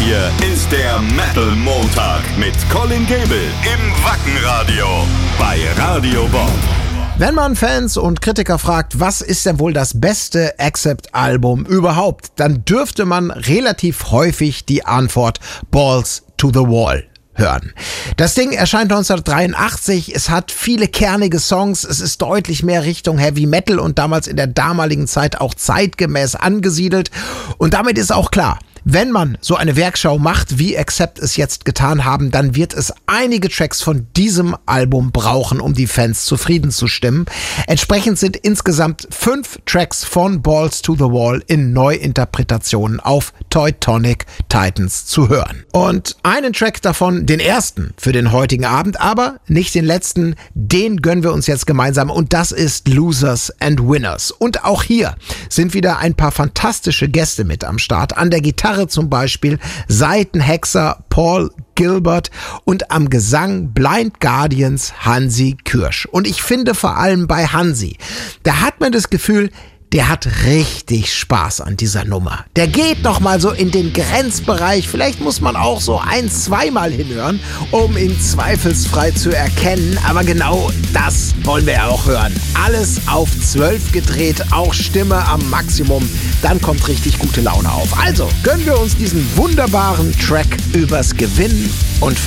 hier ist der Metal Montag mit Colin Gable im Wackenradio bei Radio Bob. Wenn man Fans und Kritiker fragt, was ist denn wohl das beste Accept-Album überhaupt, dann dürfte man relativ häufig die Antwort Balls to the Wall hören. Das Ding erscheint 1983, es hat viele kernige Songs, es ist deutlich mehr Richtung Heavy Metal und damals in der damaligen Zeit auch zeitgemäß angesiedelt. Und damit ist auch klar, wenn man so eine Werkschau macht, wie Accept es jetzt getan haben, dann wird es einige Tracks von diesem Album brauchen, um die Fans zufrieden zu stimmen. Entsprechend sind insgesamt 5 Tracks von Balls to the Wall in Neuinterpretationen auf Teutonic Titans zu hören. Und einen Track davon, den ersten für den heutigen Abend, aber nicht den letzten, den gönnen wir uns jetzt gemeinsam und das ist Losers and Winners. Und auch hier sind wieder ein paar fantastische Gäste mit am Start. An der Gitarre zum Beispiel Saitenhexer Paul Gilbert und am Gesang Blind Guardians Hansi Kürsch. Und ich finde vor allem bei Hansi, da hat man das Gefühl, der hat richtig Spaß an dieser Nummer. Der geht noch mal so in den Grenzbereich. Vielleicht muss man auch so 1-2 Mal hinhören, um ihn zweifelsfrei zu erkennen. Aber genau das wollen wir ja auch hören. Alles auf 12 gedreht, auch Stimme am Maximum. Dann kommt richtig gute Laune auf. Also gönnen wir uns diesen wunderbaren Track übers Gewinnen und